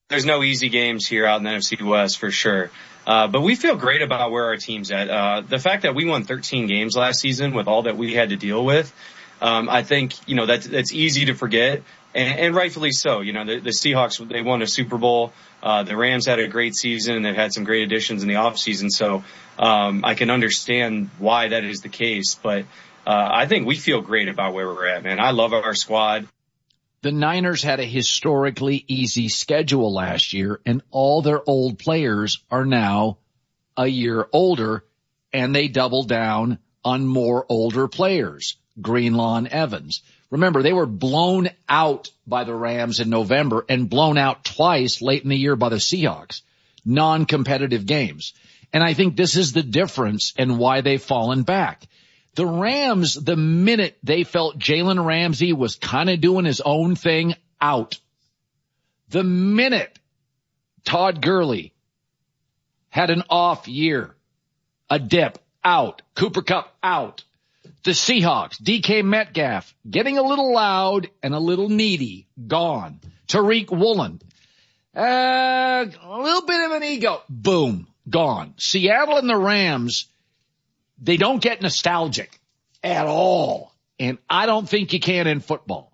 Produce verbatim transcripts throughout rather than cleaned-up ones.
there's no easy games here out in the N F C West for sure. Uh, but we feel great about where our team's at. Uh, the fact that we won thirteen games last season with all that we had to deal with, um, I think, you know, that's, that's easy to forget. And, and rightfully so. You know, the, the Seahawks, they won a Super Bowl. Uh, the Rams had a great season, and they've had some great additions in the offseason. So, um, I can understand why that is the case. But, uh, I think we feel great about where we're at, man. I love our squad. The Niners had a historically easy schedule last year, and all their old players are now a year older, and they double down on more older players. Greenlaw and Evans. Remember, they were blown out by the Rams in November and blown out twice late in the year by the Seahawks. Non-competitive games. And I think this is the difference in why they've fallen back. The Rams, the minute they felt Jalen Ramsey was kind of doing his own thing, out. The minute Todd Gurley had an off year, a dip, out. Cooper Kupp, out. The Seahawks, D K Metcalf, getting a little loud and a little needy, gone. Tariq Woolen, uh, a little bit of an ego, boom, gone. Seattle and the Rams, they don't get nostalgic at all. And I don't think you can in football.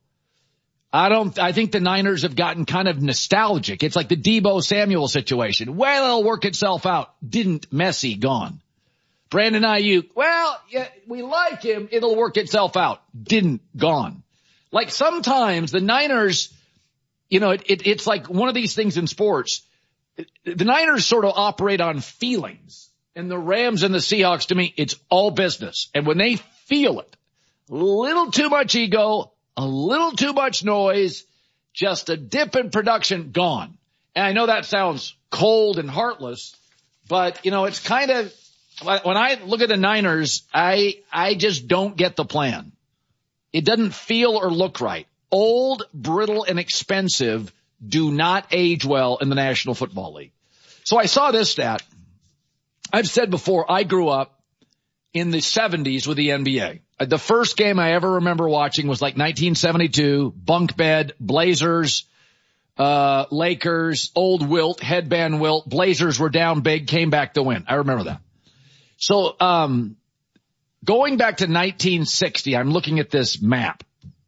I don't, I think the Niners have gotten kind of nostalgic. It's like the Deebo Samuel situation. Well, it'll work itself out. Didn't. Messi, gone. Brandon Ayuk, well, yeah, we like him. It'll work itself out. Didn't. Gone. Like sometimes the Niners, you know, it, it, it's like one of these things in sports. The Niners sort of operate on feelings, and the Rams and the Seahawks, to me, it's all business. And when they feel it, a little too much ego, a little too much noise, just a dip in production, gone. And I know that sounds cold and heartless, but you know, it's kind of, when I look at the Niners, I, I just don't get the plan. It doesn't feel or look right. Old, brittle, and expensive do not age well in the National Football League. So I saw this stat. I've said before, I grew up in the seventies with the N B A. The first game I ever remember watching was like nineteen seventy-two, bunk bed, Blazers, uh, Lakers, old Wilt, headband Wilt. Blazers were down big, came back to win. I remember that. So, um, going back to nineteen sixty, I'm looking at this map.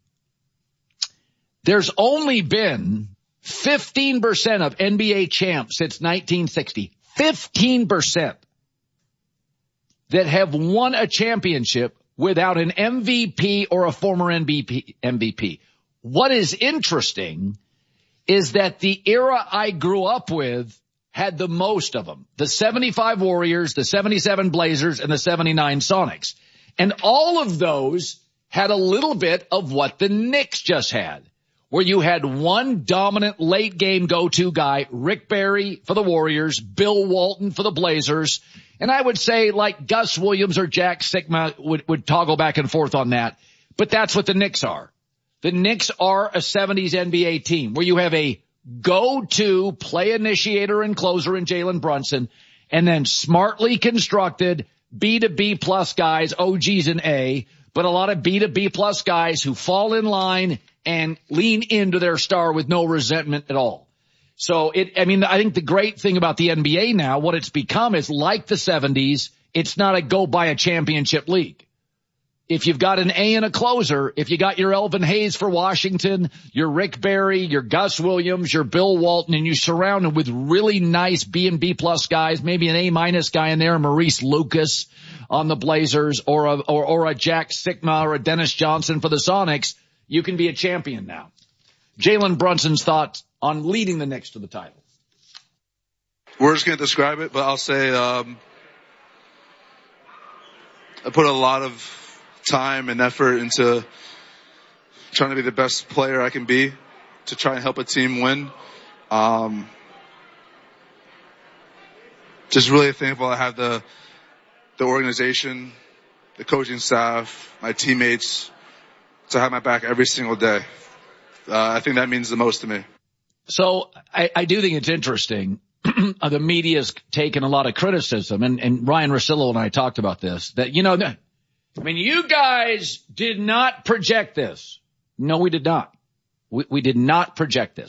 There's only been fifteen percent of N B A champs since nineteen sixty. fifteen percent that have won a championship without an M V P or a former M V P. M V P. What is interesting is that the era I grew up with had the most of them. The seventy-five Warriors, the seventy-seven Blazers, and the seventy-nine Sonics. And all of those had a little bit of what the Knicks just had, where you had one dominant late game go-to guy, Rick Barry for the Warriors, Bill Walton for the Blazers, and I would say like Gus Williams or Jack Sikma would, would toggle back and forth on that. But that's what the Knicks are. The Knicks are a seventies N B A team where you have a go-to play initiator and closer in Jalen Brunson, and then smartly constructed B to B plus guys, O Gs and A, but a lot of B to B plus guys who fall in line and lean into their star with no resentment at all. So it, I mean, I think the great thing about the N B A now, what it's become is like the seventies, it's not a go buy a championship league. If you've got an A and a closer, if you got your Elvin Hayes for Washington, your Rick Barry, your Gus Williams, your Bill Walton, and you surround them with really nice B and B plus guys, maybe an A minus guy in there, Maurice Lucas on the Blazers, or a, or, or a Jack Sikma or a Dennis Johnson for the Sonics, you can be a champion now. Jalen Brunson's thoughts on leading the Knicks to the title. Words can't describe it, but I'll say um, I put a lot of time and effort into trying to be the best player I can be to try and help a team win. Um, just really thankful I have the the organization, the coaching staff, my teammates to have my back every single day. Uh, I think that means the most to me. So I, I do think it's interesting. The media's taken a lot of criticism, and, and Ryan Russillo and I talked about this, that, you know, I mean, you guys did not project this. No, we did not. We, we did not project this.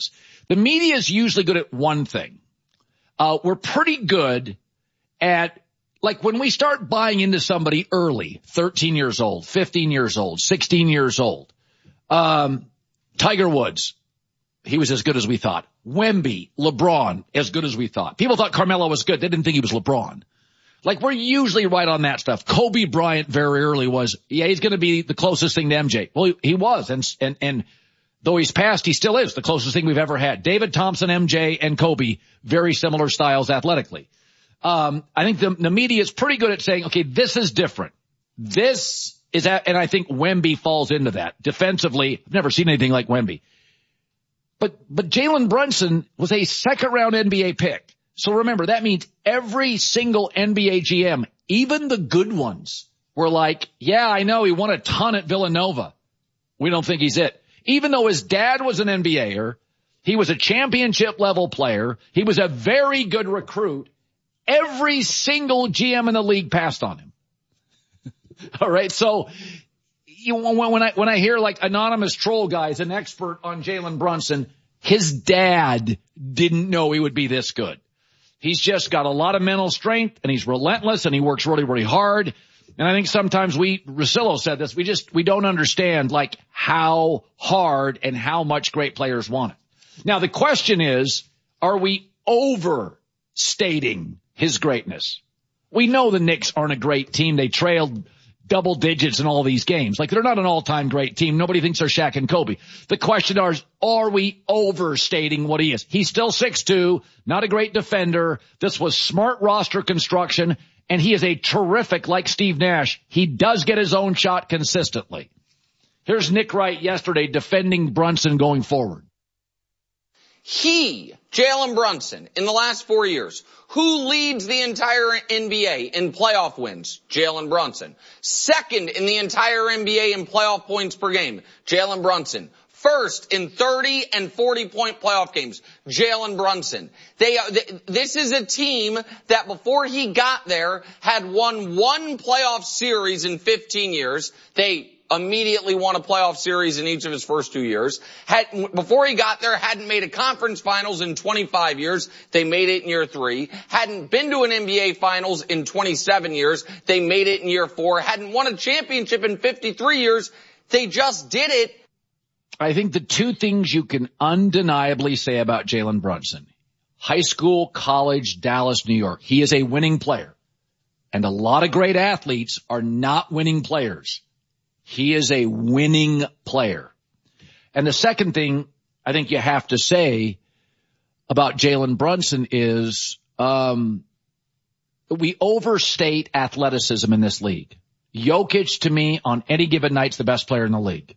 The media is usually good at one thing. Uh, we're pretty good at, like, when we start buying into somebody early, thirteen years old, fifteen years old, sixteen years old, um, Tiger Woods, he was as good as we thought. Wemby, LeBron, as good as we thought. People thought Carmelo was good. They didn't think he was LeBron. Like, we're usually right on that stuff. Kobe Bryant very early was, yeah, he's going to be the closest thing to M J. Well, he, he was, and, and, and though he's passed, he still is the closest thing we've ever had. David Thompson, M J, and Kobe, very similar styles athletically. Um, I think the, the media is pretty good at saying, okay, this is different. This is that, and I think Wemby falls into that. Defensively, I've never seen anything like Wemby. But, but Jalen Brunson was a second round N B A pick. So remember, that means every single N B A G M, even the good ones, were like, yeah, I know he won a ton at Villanova. We don't think he's it. Even though his dad was an N B A-er, he was a championship level player, he was a very good recruit, every single G M in the league passed on him. All right. So you, when, when I, when I hear like anonymous troll guys, an expert on Jalen Brunson, his dad didn't know he would be this good. He's just got a lot of mental strength, and he's relentless, and he works really, really hard. And I think sometimes we, Russillo said this, we just, we don't understand like how hard and how much great players want it. Now the question is, are we overstating his greatness? We know the Knicks aren't a great team. They trailed double digits in all these games. Like, they're not an all-time great team. Nobody thinks they're Shaq and Kobe. The question is, are we overstating what he is? He's still six two, not a great defender. This was smart roster construction, and he is a terrific, like Steve Nash, he does get his own shot consistently. Here's Nick Wright yesterday defending Brunson going forward. He, Jalen Brunson, in the last four years, who leads the entire N B A in playoff wins? Jalen Brunson. Second in the entire N B A in playoff points per game? Jalen Brunson. First in thirty and forty point playoff games? Jalen Brunson. They, they, this is a team that before he got there had won one playoff series in fifteen years. They immediately won a playoff series in each of his first two years. Had, before he got there, hadn't made a conference finals in twenty-five years. They made it in year three. Hadn't been to an N B A finals in twenty-seven years. They made it in year four. Hadn't won a championship in fifty-three years. They just did it. I think the two things you can undeniably say about Jalen Brunson, high school, college, Dallas, New York, he is a winning player. And a lot of great athletes are not winning players. He is a winning player. And the second thing I think you have to say about Jalen Brunson is um we overstate athleticism in this league. Jokic, to me, on any given night, is the best player in the league.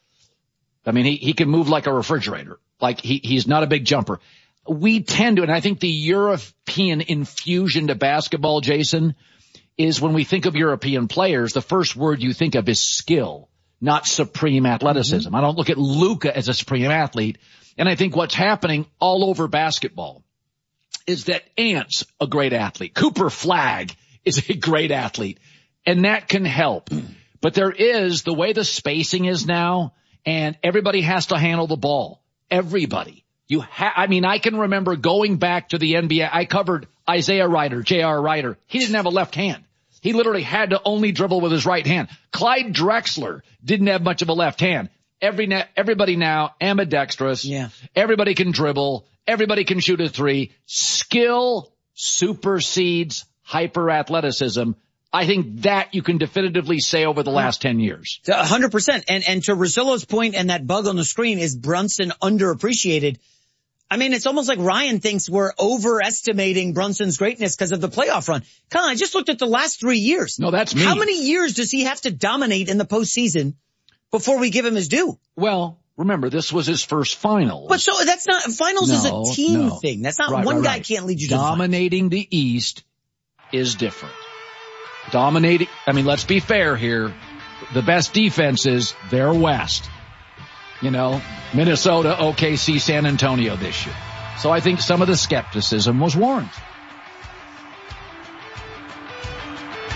I mean, he, he can move like a refrigerator. Like, he, he's not a big jumper. We tend to, and I think the European infusion to basketball, Jason, is when we think of European players, the first word you think of is skill, not supreme athleticism. Mm-hmm. I don't look at Luka as a supreme athlete. And I think what's happening all over basketball is that Ant's a great athlete. Cooper Flagg is a great athlete. And that can help. But there is, the way the spacing is now, and everybody has to handle the ball. Everybody. You ha- I mean, I can remember going back to the N B A. I covered Isaiah Ryder, J R Ryder. He didn't have a left hand. He literally had to only dribble with his right hand. Clyde Drexler didn't have much of a left hand. Every na- everybody now ambidextrous. Yeah. Everybody can dribble. Everybody can shoot a three. Skill supersedes hyper athleticism. I think that you can definitively say over the last ten years. A hundred percent. And, and to Russillo's point, and that bug on the screen, is Brunson underappreciated? I mean, it's almost like Ryan thinks we're overestimating Brunson's greatness because of the playoff run. Colin, I just looked at the last three years. No, that's me. How many years does he have to dominate in the postseason before we give him his due? Well, remember, this was his first finals. But so that's not, finals no, is a team no. thing. That's not right, one right, guy right. can't lead you to Dominating the, the East is different. Dominating, I mean, let's be fair here. The best defenses, they're West. You know, Minnesota, O K C, San Antonio this year. So I think some of the skepticism was warranted.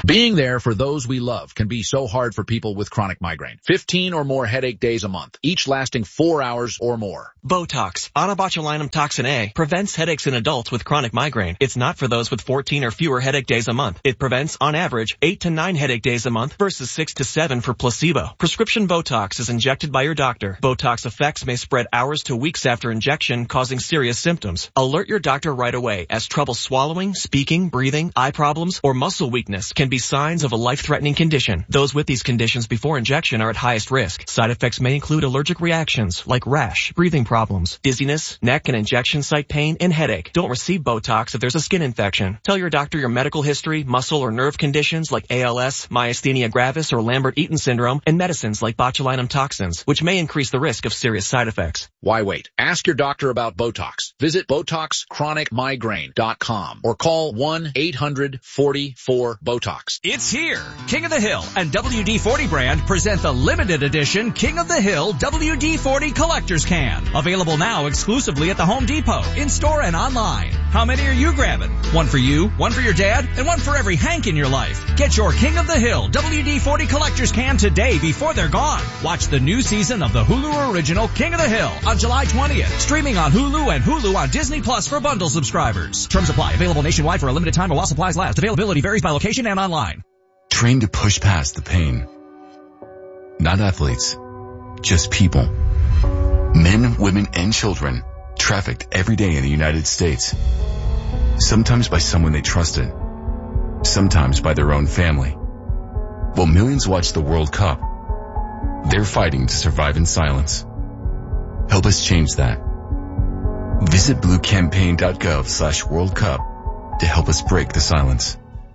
Being there for those we love can be so hard for people with chronic migraine. fifteen or more headache days a month, each lasting four hours or more. Botox, onabotulinum toxin A, prevents headaches in adults with chronic migraine. It's not for those with fourteen or fewer headache days a month. It prevents, on average, eight to nine headache days a month versus six to seven for placebo. Prescription Botox is injected by your doctor. Botox effects may spread hours to weeks after injection, causing serious symptoms. Alert your doctor right away, as trouble swallowing, speaking, breathing, eye problems, or muscle weakness can be signs of a life-threatening condition. Those with these conditions before injection are at highest risk. Side effects may include allergic reactions like rash, breathing problems, dizziness, neck and injection site pain, and headache. Don't receive Botox if there's a skin infection. Tell your doctor your medical history, muscle or nerve conditions like A L S, myasthenia gravis, or Lambert-Eaton syndrome, and medicines like botulinum toxins, which may increase the risk of serious side effects. Why wait? Ask your doctor about Botox. Visit Botox Chronic Migraine dot com or call one eight hundred forty-four BOTOX. It's here. King of the Hill and W D forty brand present the limited edition King of the Hill W D forty Collector's Can. Available now exclusively at the Home Depot, in-store and online. How many are you grabbing? One for you, one for your dad, and one for every Hank in your life. Get your King of the Hill W D forty Collector's Can today before they're gone. Watch the new season of the Hulu original King of the Hill on July twentieth. Streaming on Hulu and Hulu on Disney Plus for bundle subscribers. Terms apply. Available nationwide for a limited time while supplies last. Availability varies by location and online. Train to push past the pain. Not athletes, just people. Men, women, and children trafficked every day in the United States. Sometimes by someone they trusted. Sometimes by their own family. While millions watch the World Cup, they're fighting to survive in silence. Help us change that. Visit bluecampaign.gov slash World Cup to help us break the silence.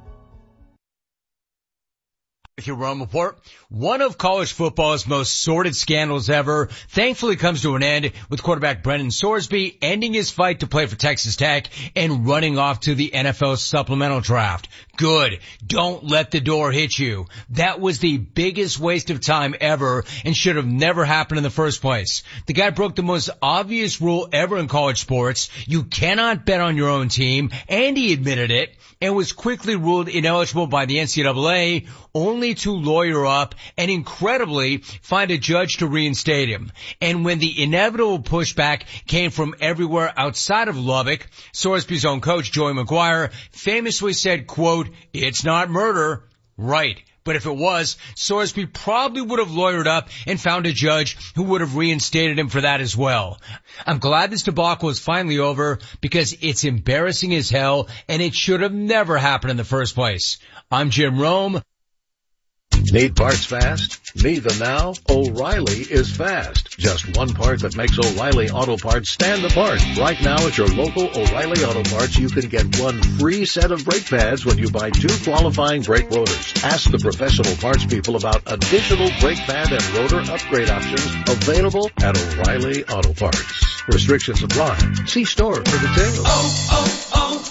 With your Rome Report, one of college football's most sordid scandals ever thankfully comes to an end with quarterback Brendan Sorsby ending his fight to play for Texas Tech and running off to the N F L supplemental draft. Good. Don't let the door hit you. That was the biggest waste of time ever and should have never happened in the first place. The guy broke the most obvious rule ever in college sports. You cannot bet on your own team, and he admitted it, and was quickly ruled ineligible by the N C double A, only to lawyer up and incredibly find a judge to reinstate him. And when the inevitable pushback came from everywhere outside of Lubbock, Sorsby's own coach, Joey McGuire, famously said, quote, "It's not murder." Right. But if it was, Sorsby probably would have lawyered up and found a judge who would have reinstated him for that as well. I'm glad this debacle is finally over because it's embarrassing as hell and it should have never happened in the first place. I'm Jim Rome. Need parts fast? Need them now? O'Reilly is fast. Just one part that makes O'Reilly Auto Parts stand apart. Right now at your local O'Reilly Auto Parts, you can get one free set of brake pads when you buy two qualifying brake rotors. Ask the professional parts people about additional brake pad and rotor upgrade options available at O'Reilly Auto Parts. Restrictions apply. See store for details. Oh,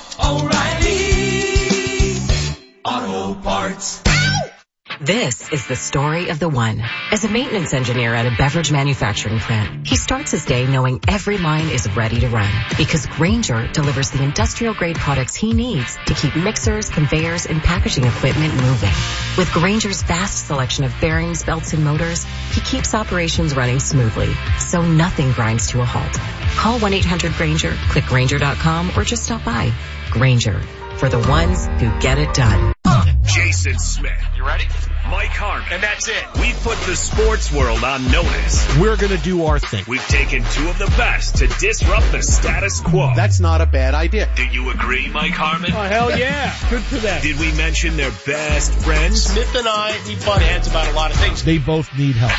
oh, oh, O'Reilly Auto Parts. This is the story of the one. As a maintenance engineer at a beverage manufacturing plant, he starts his day knowing every line is ready to run because Grainger delivers the industrial-grade products he needs to keep mixers, conveyors, and packaging equipment moving. With Grainger's vast selection of bearings, belts, and motors, he keeps operations running smoothly, so nothing grinds to a halt. Call one eight hundred Grainger, click Grainger dot com, or just stop by. Grainger, for the ones who get it done. Jason Smith. You ready? Mike Harmon. And that's it. We put the sports world on notice. We're going to do our thing. We've taken two of the best to disrupt the status quo. That's not a bad idea. Do you agree, Mike Harmon? Oh, hell yeah. Good for them. Did we mention their best friends? Smith and I, we butt heads about a lot of things. They both need help.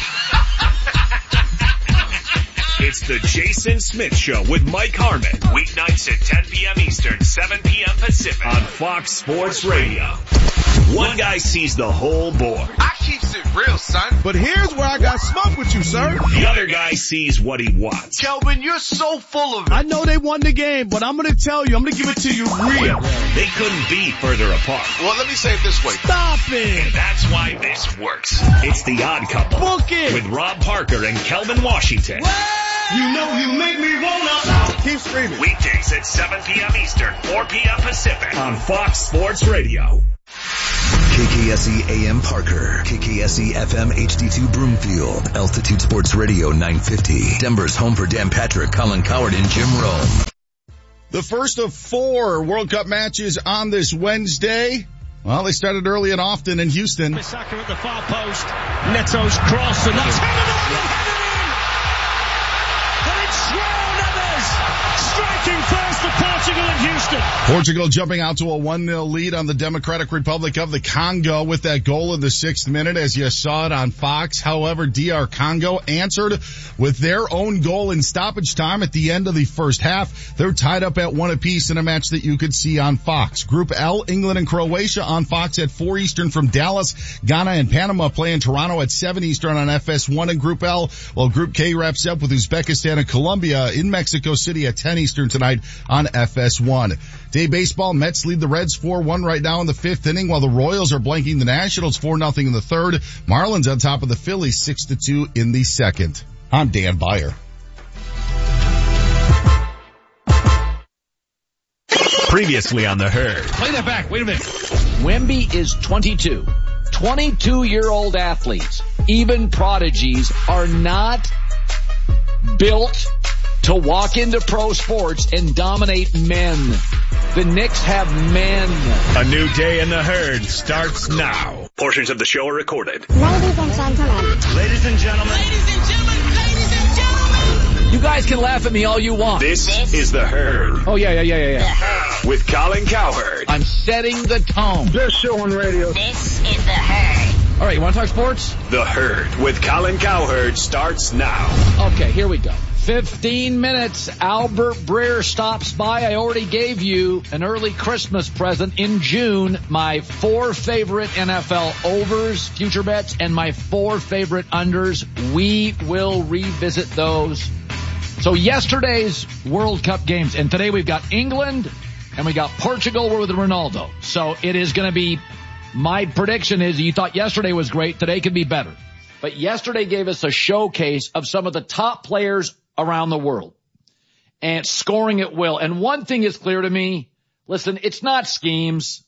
It's the Jason Smith Show with Mike Harmon. Weeknights at ten p.m. Eastern, seven p.m. Pacific on Fox Sports Radio. One guy sees the whole board. I keeps it real, son. But here's where I got smoke with you, sir. The other guy sees what he wants. Kelvin, you're so full of it. I know they won the game, but I'm going to tell you, I'm going to give it to you real. They couldn't be further apart. Well, let me say it this way. Stop it. And that's why this works. It's The Odd Couple. Book it. With Rob Parker and Kelvin Washington. Whoa! You know you make me wanna. Keep screaming. Weekdays at seven p.m. Eastern, four p.m. Pacific on Fox Sports Radio. K K S E A M Parker, K K S E F M H D two Broomfield, Altitude Sports Radio nine fifty, Denver's home for Dan Patrick, Colin Coward, and Jim Rome. The first of four World Cup matches on this Wednesday. Well, they started early and often in Houston. Bissaka at the far post. Neto's cross, and that's headed on and headed in. And it's João Neves striking first for Portugal in Houston. Portugal jumping out to a one nil lead on the Democratic Republic of the Congo with that goal in the sixth minute, as you saw it on Fox. However, D R Congo answered with their own goal in stoppage time at the end of the first half. They're tied up at one apiece in a match that you could see on Fox. Group L, England and Croatia on Fox at four Eastern from Dallas. Ghana and Panama play in Toronto at seven Eastern on F S one in Group L, while Group K wraps up with Uzbekistan and Colombia in Mexico City at ten Eastern tonight on F S one. Day baseball, Mets lead the Reds four one right now in the fifth inning, while the Royals are blanking the Nationals four nothing in the third. Marlins on top of the Phillies six to two in the second. I'm Dan Byer. Previously on The Herd. Play that back. Wait a minute. Wemby is twenty-two. twenty-two-year-old athletes, even prodigies, are not built to walk into pro sports and dominate men. The Knicks have men. A new day in The Herd starts now. Portions of the show are recorded. Ladies and gentlemen. Ladies and gentlemen. Ladies and gentlemen. Ladies and gentlemen. You guys can laugh at me all you want. This, this is The Herd. Oh, yeah, yeah, yeah, yeah, yeah. With Colin Cowherd. I'm setting the tone. Best show on radio. This is The Herd. All right, you want to talk sports? The Herd with Colin Cowherd starts now. Okay, here we go. fifteen minutes. Albert Breer stops by. I already gave you an early Christmas present in June. My four favorite N F L overs, future bets, and my four favorite unders. We will revisit those. So yesterday's World Cup games, and today we've got England and we got Portugal with Ronaldo. So it is going to be, my prediction is you thought yesterday was great, today could be better. But yesterday gave us a showcase of some of the top players around the world and scoring at will. And one thing is clear to me. Listen, it's not schemes.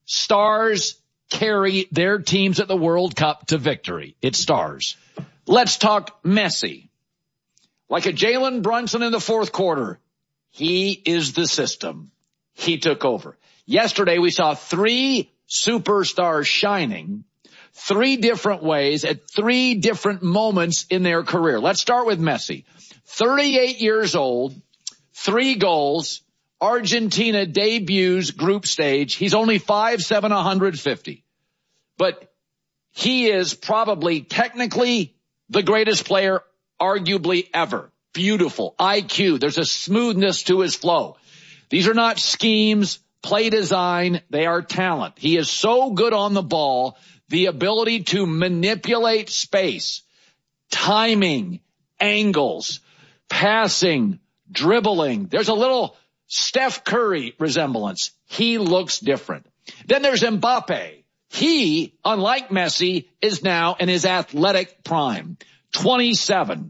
Stars carry their teams at the World Cup to victory. It's stars. Let's talk Messi. Like a Jalen Brunson in the fourth quarter. He is the system. He took over. Yesterday we saw three superstars shining three different ways at three different moments in their career. Let's start with Messi. thirty-eight years old, three goals. Argentina debuts group stage. He's only five seven, one hundred fifty. But he is probably technically the greatest player arguably ever. Beautiful. I Q. There's a smoothness to his flow. These are not schemes, play design. They are talent. He is so good on the ball. The ability to manipulate space, timing, angles, passing, dribbling. There's a little Steph Curry resemblance. He looks different. Then there's Mbappe. He, unlike Messi, is now in his athletic prime. twenty-seven.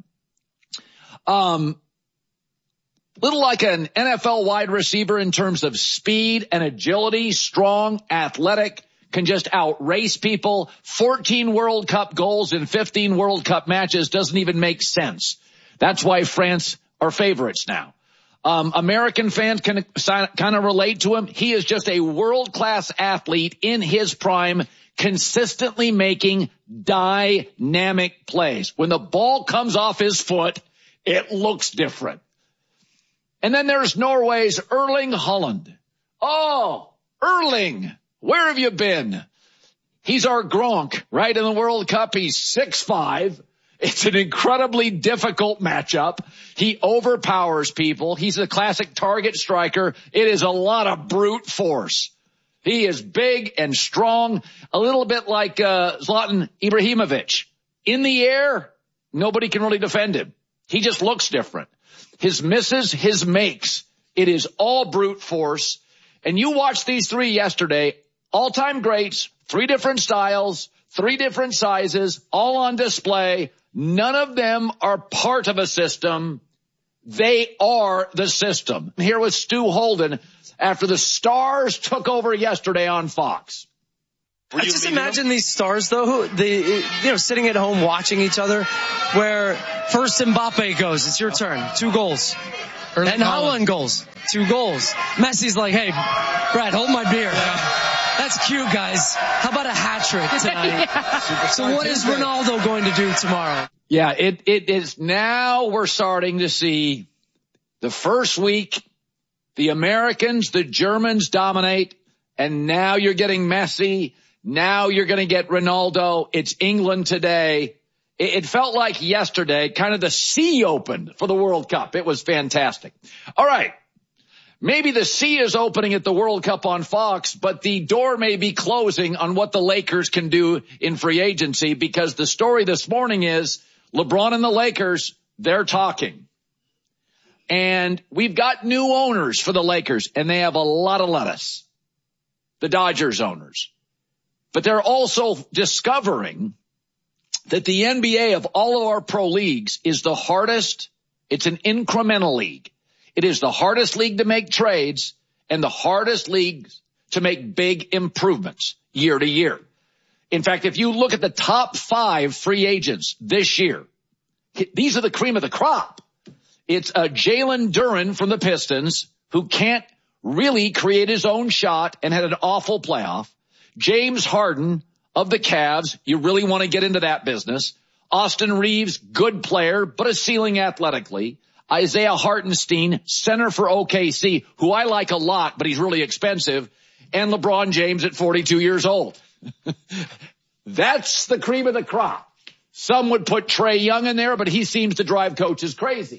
Um, little like an N F L wide receiver in terms of speed and agility, strong, athletic, can just outrace people. fourteen World Cup goals in fifteen World Cup matches doesn't even make sense. That's why France are favorites now. Um, American fans can kind of relate to him. He is just a world-class athlete in his prime, consistently making dynamic plays. When the ball comes off his foot, it looks different. And then there's Norway's Erling Haaland. Oh, Erling, where have you been? He's our Gronk, right, in the World Cup. He's six five. It's an incredibly difficult matchup. He overpowers people. He's a classic target striker. It is a lot of brute force. He is big and strong, a little bit like uh, Zlatan Ibrahimovic. In the air, nobody can really defend him. He just looks different. His misses, his makes. It is all brute force. And you watched these three yesterday, all-time greats, three different styles, three different sizes, all on display. None of them are part of a system. They are the system. Here was Stu Holden after the Stars took over yesterday on Fox. I just imagine them? These stars, though, who they, you know, sitting at home watching each other, where first Mbappe goes, it's your turn, two goals. Early and Haaland goals, two goals. Messi's like, hey, Brad, hold my beer. That's cute, guys. How about a hat trick tonight? Yeah. So what is Ronaldo going to do tomorrow? Yeah, it, it is now we're starting to see the first week, the Americans, the Germans dominate, and now you're getting Messi. Now you're going to get Ronaldo. It's England today. It, it felt like yesterday, kind of the sea opened for the World Cup. It was fantastic. All right. Maybe the sea is opening at the World Cup on Fox, but the door may be closing on what the Lakers can do in free agency, because the story this morning is LeBron and the Lakers, they're talking. And we've got new owners for the Lakers, and they have a lot of lettuce. The Dodgers owners. But they're also discovering that the N B A of all of our pro leagues is the hardest. It's an incremental league. It is the hardest league to make trades and the hardest league to make big improvements year to year. In fact, if you look at the top five free agents this year, these are the cream of the crop. It's uh, Jalen Duren from the Pistons, who can't really create his own shot and had an awful playoff. James Harden of the Cavs, you really want to get into that business. Austin Reeves, good player, but a ceiling athletically. Isaiah Hartenstein, center for O K C, who I like a lot, but he's really expensive. And LeBron James at forty-two years old. That's the cream of the crop. Some would put Trae Young in there, but he seems to drive coaches crazy.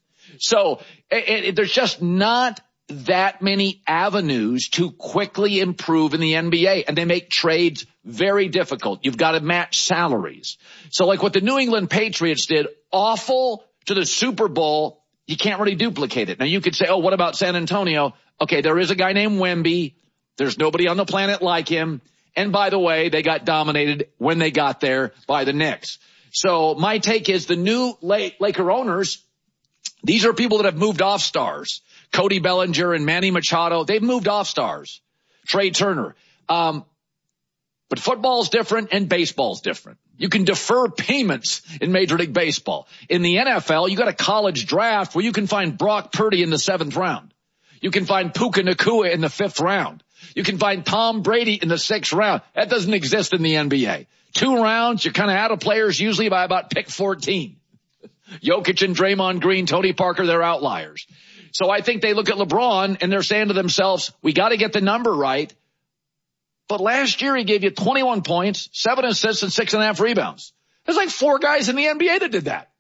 So it, it, there's just not that many avenues to quickly improve in the N B A, and they make trades very difficult. You've got to match salaries. So like what the New England Patriots did, awful to the Super Bowl, you can't really duplicate it. Now you could say, oh, what about San Antonio? Okay, there is a guy named Wemby. There's nobody on the planet like him. And by the way, they got dominated when they got there by the Knicks. So my take is the new Laker owners, these are people that have moved off stars. Cody Bellinger and Manny Machado, they've moved off stars. Trey Turner. Um, but football's different and baseball's different. You can defer payments in Major League Baseball. In the N F L, you got a college draft where you can find Brock Purdy in the seventh round. You can find Puka Nacua in the fifth round. You can find Tom Brady in the sixth round. That doesn't exist in the N B A. Two rounds, you're kind of out of players usually by about pick fourteen. Jokic and Draymond Green, Tony Parker, they're outliers. So I think they look at LeBron and they're saying to themselves, we got to get the number right. But last year he gave you twenty-one points, seven assists, and six and a half rebounds. There's like four guys in the N B A that did that.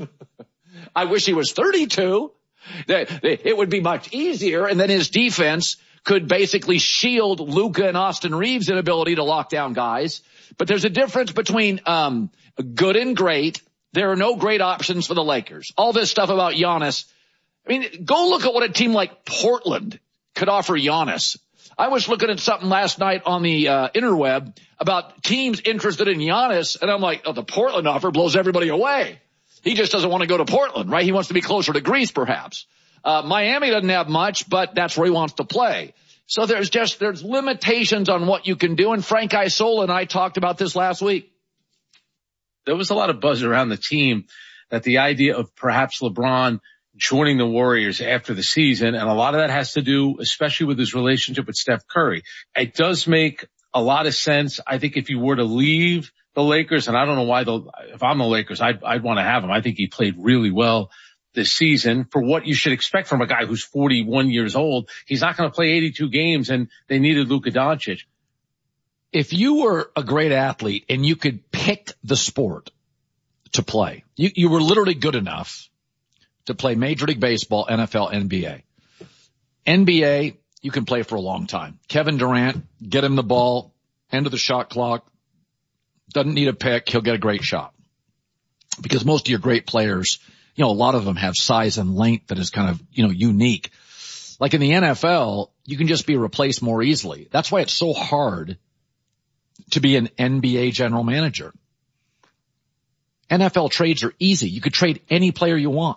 I wish he was thirty-two. It would be much easier, and then his defense could basically shield Luka and Austin Reeves' inability to lock down guys. But there's a difference between um good and great. There are no great options for the Lakers. All this stuff about Giannis. I mean, go look at what a team like Portland could offer Giannis. I was looking at something last night on the uh, interweb about teams interested in Giannis, and I'm like, oh, the Portland offer blows everybody away. He just doesn't want to go to Portland, right? He wants to be closer to Greece, perhaps. Uh, Miami doesn't have much, but that's where he wants to play. So there's just, there's limitations on what you can do, and Frank Isola and I talked about this last week. There was a lot of buzz around the team that the idea of perhaps LeBron joining the Warriors after the season, and a lot of that has to do, especially with his relationship with Steph Curry. It does make a lot of sense. I think if you were to leave the Lakers, and I don't know why, the, if I'm the Lakers, I'd, I'd want to have him. I think he played really well this season for what you should expect from a guy who's forty-one years old. He's not going to play eighty-two games, and they needed Luka Doncic. If you were a great athlete and you could pick the sport to play, you, you were literally good enough to play Major League Baseball, N F L, N B A. N B A, you can play for a long time. Kevin Durant, get him the ball, end of the shot clock, doesn't need a pick, he'll get a great shot. Because most of your great players, you know, a lot of them have size and length that is kind of, you know, unique. Like in the N F L, you can just be replaced more easily. That's why it's so hard to be an N B A general manager. N F L trades are easy. You could trade any player you want.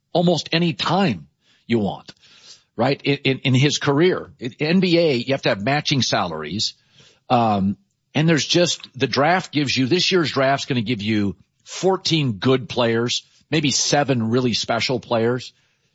almost any time you want, right? In, in, in his career, in N B A, you have to have matching salaries. Um, and there's just, the draft gives you, this year's draft's going to give you fourteen good players, maybe seven really special players.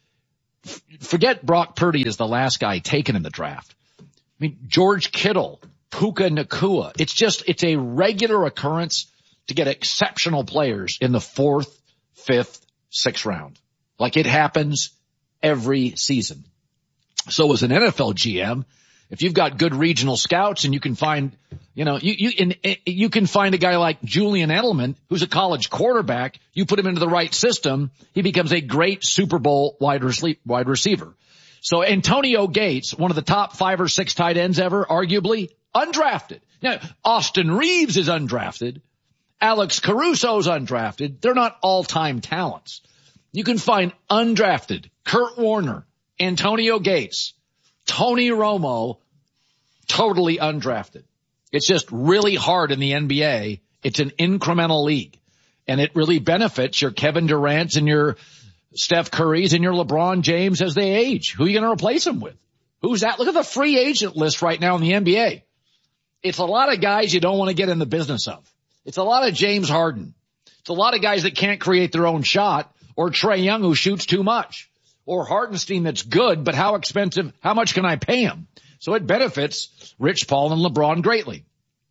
F- forget Brock Purdy is the last guy taken in the draft. I mean, George Kittle, Puka Nacua. It's just, it's a regular occurrence to get exceptional players in the fourth, fifth, sixth round. Like it happens every season. So as an N F L G M, if you've got good regional scouts and you can find, you know, you, you, in, you can find a guy like Julian Edelman, who's a college quarterback, you put him into the right system, he becomes a great Super Bowl wide receiver. So Antonio Gates, one of the top five or six tight ends ever, arguably undrafted. Now, Austin Reeves is undrafted. Alex Caruso's undrafted. They're not all-time talents. You can find undrafted Kurt Warner, Antonio Gates, Tony Romo, totally undrafted. It's just really hard in the N B A. It's an incremental league, and it really benefits your Kevin Durant's and your Steph Curry's and your LeBron James as they age. Who are you going to replace them with? Who's that? Look at the free agent list right now in the N B A. It's a lot of guys you don't want to get in the business of. It's a lot of James Harden. It's a lot of guys that can't create their own shot, or Trae Young who shoots too much, or Hartenstein that's good, but how expensive, how much can I pay him? So it benefits Rich Paul and LeBron greatly.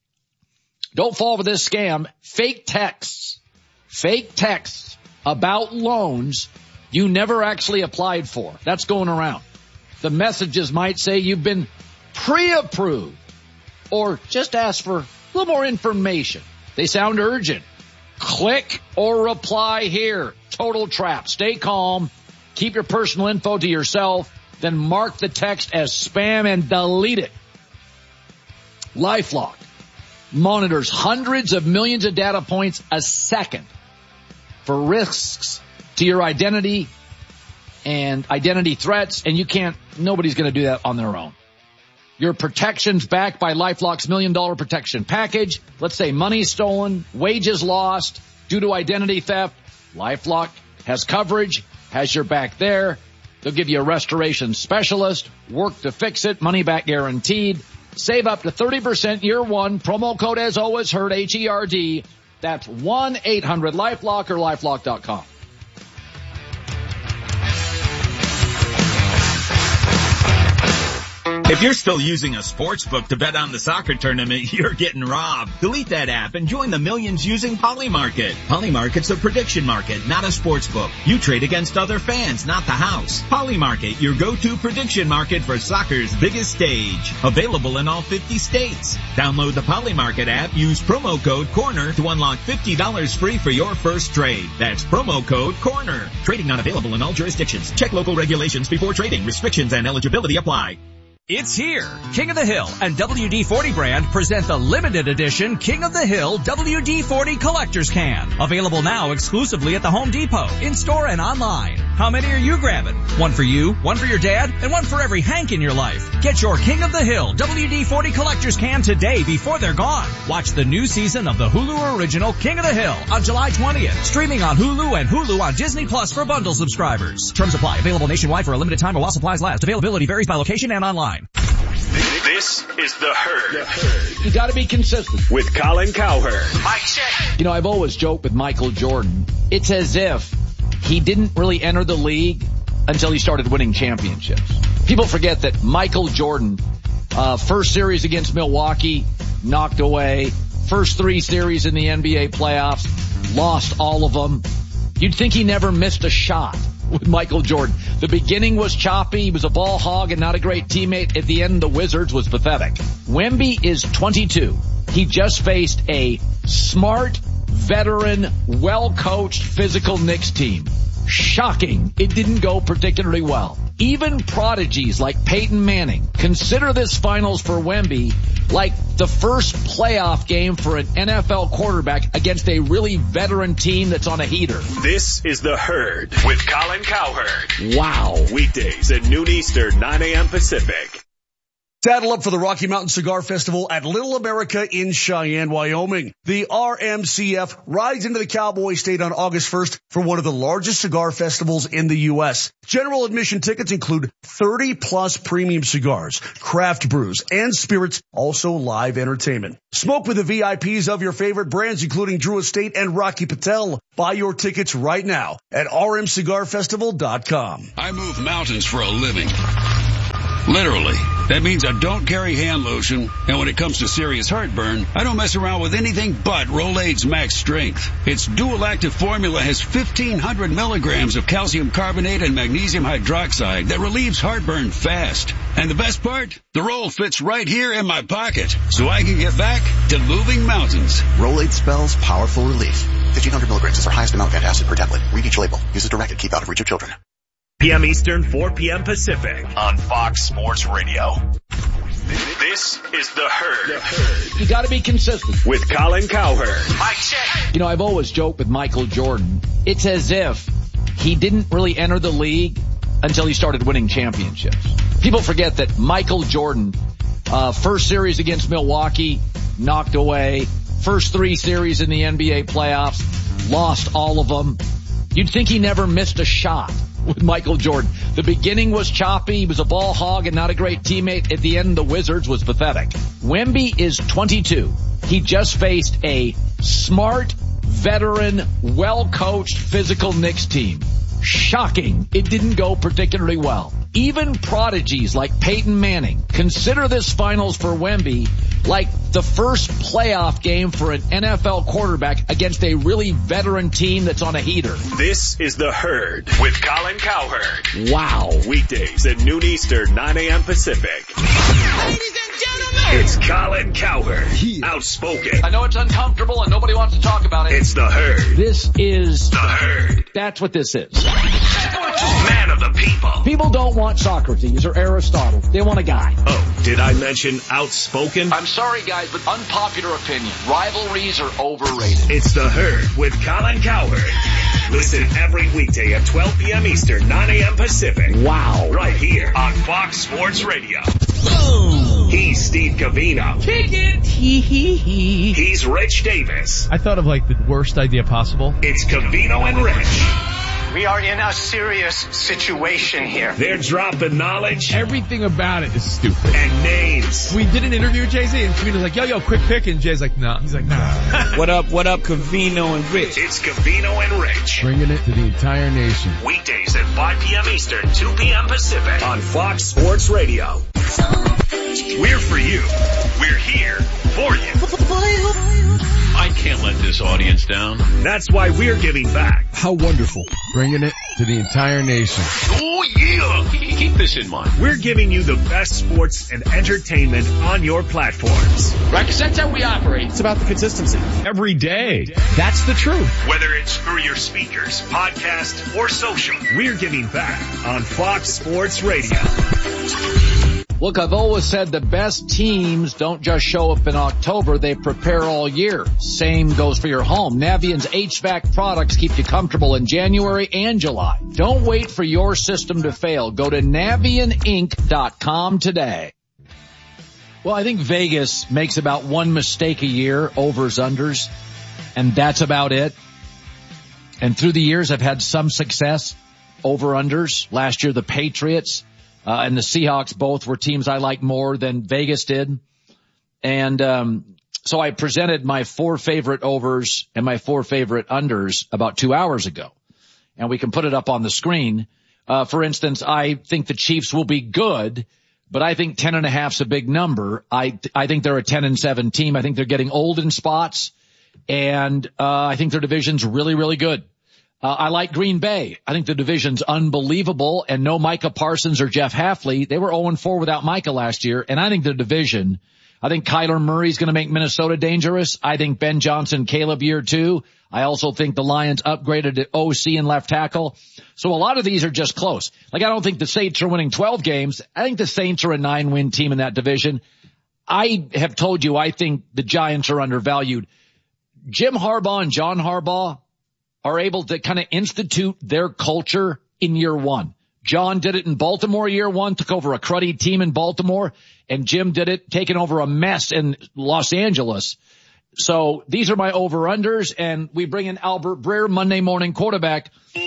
Don't fall for this scam. Fake texts, fake texts about loans you never actually applied for. That's going around. The messages might say you've been pre-approved, or just ask for a little more information. They sound urgent. Click or reply here. Total trap. Stay calm. Keep your personal info to yourself. Then mark the text as spam and delete it. LifeLock monitors hundreds of millions of data points a second for risks to your identity and identity threats, and you can't, nobody's going to do that on their own. Your protection's backed by LifeLock's million dollar protection package. Let's say money stolen, wages lost due to identity theft. LifeLock has coverage, has your back there. They'll give you a restoration specialist, work to fix it, money back guaranteed. Save up to thirty percent year one. Promo code as always heard, H E R D. That's one eight hundred LifeLock or LifeLock dot com. If you're still using a sports book to bet on the soccer tournament, you're getting robbed. Delete that app and join the millions using Polymarket. Polymarket's a prediction market, not a sports book. You trade against other fans, not the house. Polymarket, your go-to prediction market for soccer's biggest stage. Available in all fifty states. Download the Polymarket app, use promo code CORNER to unlock fifty dollars free for your first trade. That's promo code CORNER. Trading not available in all jurisdictions. Check local regulations before trading. Restrictions and eligibility apply. It's here. King of the Hill and W D forty brand present the limited edition King of the Hill W D forty Collector's Can. Available now exclusively at the Home Depot, in-store and online. How many are you grabbing? One for you, one for your dad, and one for every Hank in your life. Get your King of the Hill W D forty Collector's Can today before they're gone. Watch the new season of the Hulu original King of the Hill on July twentieth. Streaming on Hulu and Hulu on Disney Plus for bundle subscribers. Terms apply. Available nationwide for a limited time while supplies last. Availability varies by location and online. This is The Herd. The Herd. You got to be consistent. With Colin Cowherd. Mike check. You know, I've always joked with Michael Jordan. It's as if he didn't really enter the league until he started winning championships. People forget that Michael Jordan, uh, first series against Milwaukee, knocked away. First three series in the N B A playoffs, lost all of them. You'd think he never missed a shot with Michael Jordan. The beginning was choppy. He was a ball hog and not a great teammate. At the end, the Wizards was pathetic. Wemby is twenty-two. He just faced a smart, veteran, well-coached, physical Knicks team. Shocking. It didn't go particularly well. Even prodigies like Peyton Manning consider this finals for Wemby like the first playoff game for an N F L quarterback against a really veteran team that's on a heater. This is The Herd with Colin Cowherd. Wow. Weekdays at noon Eastern, nine a.m. Pacific. Saddle up for the Rocky Mountain Cigar Festival at Little America in Cheyenne, Wyoming. The R M C F rides into the Cowboy State on August first for one of the largest cigar festivals in the U S. General admission tickets include thirty plus premium cigars, craft brews, and spirits, also live entertainment. Smoke with the V I Ps of your favorite brands, including Drew Estate and Rocky Patel. Buy your tickets right now at r m cigar festival dot com. I move mountains for a living. Literally. That means I don't carry hand lotion, and when it comes to serious heartburn, I don't mess around with anything but Rolaids Max Strength. Its dual active formula has fifteen hundred milligrams of calcium carbonate and magnesium hydroxide that relieves heartburn fast. And the best part? The roll fits right here in my pocket, so I can get back to moving mountains. Rolaids spells powerful relief. fifteen hundred milligrams is our highest amount of antacid per tablet. Read each label. Use as directed. Keep out of reach of children. p m Eastern, four p.m. Pacific on Fox Sports Radio. This is The Herd. The Herd. You got to be consistent. With Colin Cowherd. Mike check. You know, I've always joked with Michael Jordan. It's as if he didn't really enter the league until he started winning championships. People forget that Michael Jordan, uh, first series against Milwaukee, knocked away. First three series in the N B A playoffs, lost all of them. You'd think he never missed a shot with Michael Jordan. The beginning was choppy. He was a ball hog and not a great teammate. At the end, the Wizards was pathetic. Wemby is twenty-two. He just faced a smart, veteran, well-coached, physical Knicks team. Shocking. It didn't go particularly well. Even prodigies like Peyton Manning consider this finals for Wemby like the first playoff game for an N F L quarterback against a really veteran team that's on a heater. This is The Herd with Colin Cowherd. Wow. Weekdays at noon Eastern, nine a.m. Pacific. Ladies and gentlemen, it's Colin Cowherd. Outspoken. I know it's uncomfortable and nobody wants to talk about it. It's The Herd. This is The Herd. That's what this is. Man of the people. People don't want Socrates or Aristotle. They want a guy. Oh, did I mention outspoken? I'm sorry, guys, but unpopular opinion. Rivalries are overrated. It's The Herd with Colin Cowherd. Listen every weekday at twelve p.m. Eastern, nine a.m. Pacific. Wow. Right here on Fox Sports Radio. boom. He's Steve Covino. Kick it. Hee hee hee. He's Rich Davis. I thought of like the worst idea possible. It's Covino and Rich. We are in a serious situation here. They're dropping knowledge. Everything about it is stupid. And names. We did an interview with Jay-Z and Covino's like, yo, yo, quick pick. And Jay's like, nah. He's like, nah. What up, what up, Covino and Rich? It's Covino and Rich. Bringing it to the entire nation. Weekdays at five p.m. Eastern, two p.m. Pacific on Fox Sports Radio. We're for you. We're here for you. I can't let this audience down. That's why we're giving back. How wonderful. Bringing it to the entire nation. Oh, yeah. Keep this in mind. We're giving you the best sports and entertainment on your platforms. Right, because that's how we operate. It's about the consistency. Every day. That's the truth. Whether it's through your speakers, podcast, or social, we're giving back on Fox Sports Radio. Look, I've always said the best teams don't just show up in October, they prepare all year. Same goes for your home. Navient's H V A C products keep you comfortable in January and July. Don't wait for your system to fail. Go to Navient Inc dot com today. Well, I think Vegas makes about one mistake a year, overs, unders, and that's about it. And through the years, I've had some success, over, unders. Last year, the Patriots Uh, and the Seahawks both were teams I like more than Vegas did. And, um, so I presented my four favorite overs and my four favorite unders about two hours ago. And we can put it up on the screen. Uh, for instance, I think the Chiefs will be good, but I think ten and a half's a big number. I, I think they're a ten and seven team. I think they're getting old in spots. And, uh, I think their division's really, really good. Uh, I like Green Bay. I think the division's unbelievable, and no Micah Parsons or Jeff Hafley. They were oh and four without Micah last year, and I think the division, I think Kyler Murray's going to make Minnesota dangerous. I think Ben Johnson, Caleb year two. I also think the Lions upgraded at O C and left tackle. So a lot of these are just close. Like, I don't think the Saints are winning twelve games. I think the Saints are a nine-win team in that division. I have told you I think the Giants are undervalued. Jim Harbaugh and John Harbaugh are able to kind of institute their culture in year one. John did it in Baltimore year one, took over a cruddy team in Baltimore, and Jim did it taking over a mess in Los Angeles. So these are my over-unders, and we bring in Albert Breer, Monday morning quarterback.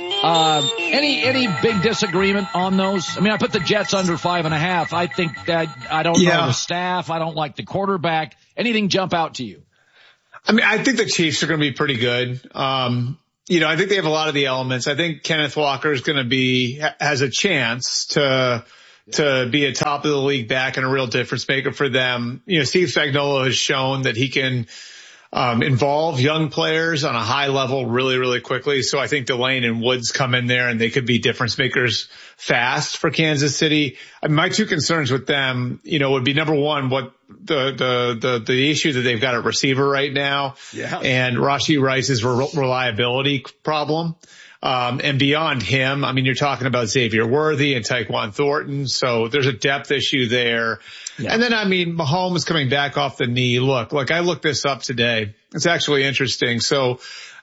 Uh, any, any big disagreement on those? I mean, I put the Jets under five and a half. I think that I don't yeah. know the staff. I don't like the quarterback. Anything jump out to you? I mean, I think the Chiefs are going to be pretty good. Um, you know, I think they have a lot of the elements. I think Kenneth Walker is going to be, has a chance to, to be a top of the league back and a real difference maker for them. You know, Steve Spagnuolo has shown that he can, um, involve young players on a high level really, really quickly. So I think Delane and Woods come in there and they could be difference makers fast for Kansas City. I mean, my two concerns with them, you know, would be number one, what the, the, the, the issue that they've got at receiver right now. Yeah. And Rashee Rice's re- reliability problem. Um, and beyond him, I mean, you're talking about Xavier Worthy and Tyquan Thornton. So there's a depth issue there. Yeah. And then, I mean, Mahomes coming back off the knee. Look, like I looked this up today. It's actually interesting. So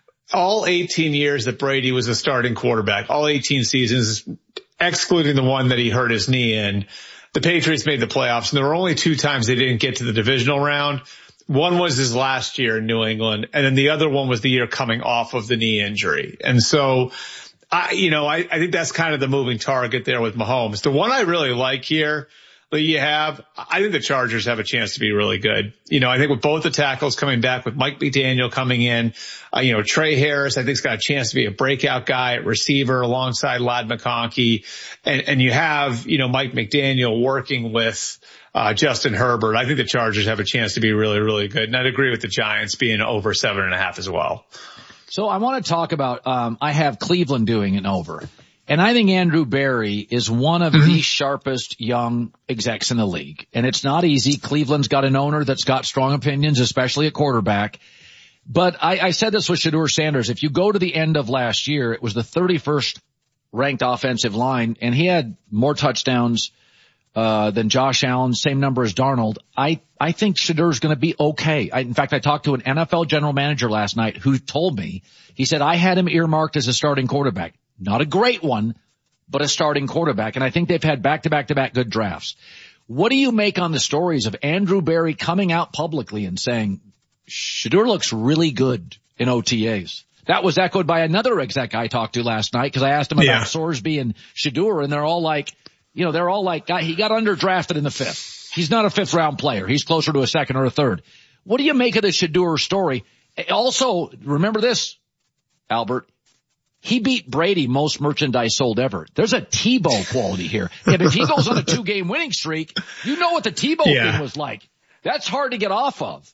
all eighteen years that Brady was a starting quarterback, all eighteen seasons, excluding the one that he hurt his knee in, the Patriots made the playoffs. And there were only two times they didn't get to the divisional round. One was his last year in New England, and then the other one was the year coming off of the knee injury. And so, I, you know, I, I think that's kind of the moving target there with Mahomes. The one I really like here that you have, I think the Chargers have a chance to be really good. You know, I think with both the tackles coming back, with Mike McDaniel coming in, uh, you know, Trey Harris, I think has got a chance to be a breakout guy at receiver alongside Ladd McConkey. And, and you have, you know, Mike McDaniel working with, Uh, Justin Herbert. I think the Chargers have a chance to be really, really good. And I'd agree with the Giants being over seven and a half as well. So I want to talk about, um, I have Cleveland doing an over. And I think Andrew Berry is one of mm-hmm. the sharpest young execs in the league. And it's not easy. Cleveland's got an owner that's got strong opinions, especially at quarterback. But I, I said this with Shedeur Sanders. If you go to the end of last year, it was the thirty-first ranked offensive line, and he had more touchdowns Uh, than Josh Allen, same number as Darnold. I, I think Shedeur's going to be okay. I, in fact, I talked to an N F L general manager last night who told me, he said, I had him earmarked as a starting quarterback. Not a great one, but a starting quarterback. And I think they've had back-to-back-to-back good drafts. What do you make on the stories of Andrew Berry coming out publicly and saying, Shedeur looks really good in O T As? That was echoed by another exec I talked to last night because I asked him about yeah. Sorsby and Shedeur, and they're all like, You know, they're all like, he got underdrafted in the fifth. He's not a fifth round player. He's closer to a second or a third. What do you make of the Shedeur story? Also, remember this, Albert. He beat Brady most merchandise sold ever. There's a Tebow quality here. And if he goes on a two game winning streak, you know what the Tebow yeah. thing was like. That's hard to get off of.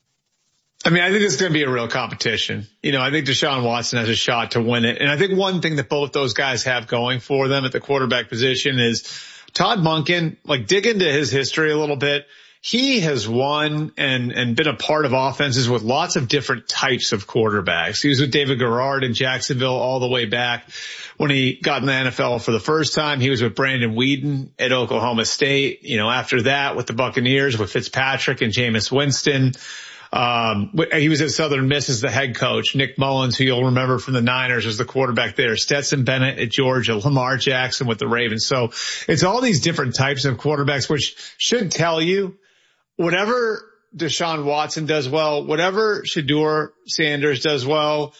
I mean, I think it's going to be a real competition. You know, I think Deshaun Watson has a shot to win it. And I think one thing that both those guys have going for them at the quarterback position is Todd Monken, like dig into his history a little bit. He has won and, and been a part of offenses with lots of different types of quarterbacks. He was with David Garrard in Jacksonville all the way back when he got in the N F L for the first time. He was with Brandon Weeden at Oklahoma State. You know, after that with the Buccaneers with Fitzpatrick and Jameis Winston. Um, he was at Southern Miss as the head coach. Nick Mullins, who you'll remember from the Niners, was the quarterback there. Stetson Bennett at Georgia, Lamar Jackson with the Ravens. So it's all these different types of quarterbacks, which should tell you whatever Deshaun Watson does well, whatever Shedeur Sanders does well,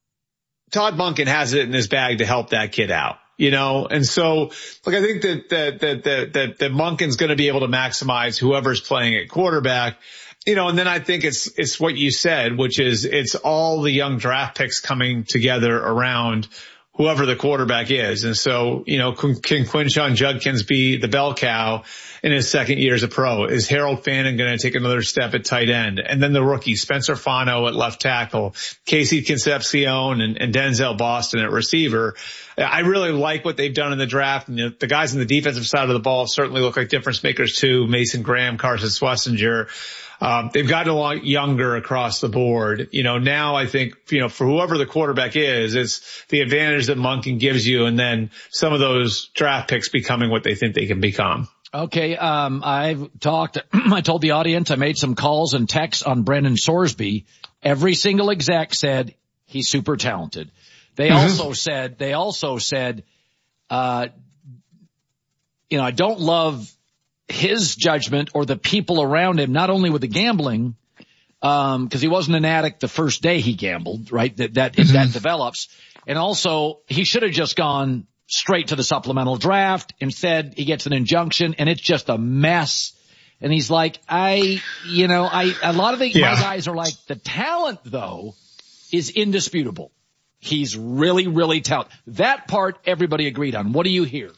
Todd Monken has it in his bag to help that kid out. You know, and so, like, I think that, that, that, that, that, that Monken's going to be able to maximize whoever's playing at quarterback. You know, and then I think it's, it's what you said, which is it's all the young draft picks coming together around whoever the quarterback is. And so, you know, can, can Quinshon Judkins be the bell cow in his second year as a pro? Is Harold Fannin going to take another step at tight end? And then the rookie, Spencer Fano at left tackle, Casey Concepcion and, and Denzel Boston at receiver. I really like what they've done in the draft. And, you know, the guys on the defensive side of the ball certainly look like difference makers too. Mason Graham, Carson Schlesinger. Um, they've gotten a lot younger across the board. You know, now I think, you know, for whoever the quarterback is, it's the advantage that Monken gives you, and then some of those draft picks becoming what they think they can become. Okay, um, I've talked, I told the audience, I made some calls and texts on Brendan Sorsby. Every single exec said he's super talented. They mm-hmm. also said, they also said, uh, you know, I don't love his judgment or the people around him, not only with the gambling, um, cause he wasn't an addict the first day he gambled, right? That, that, mm-hmm. that develops. And also he should have just gone straight to the supplemental draft. Instead, he gets an injunction and it's just a mess. And he's like, I, you know, I, a lot of the, yeah. my guys are like, the talent though is indisputable. He's really, really talented. That part everybody agreed on. What do you hear?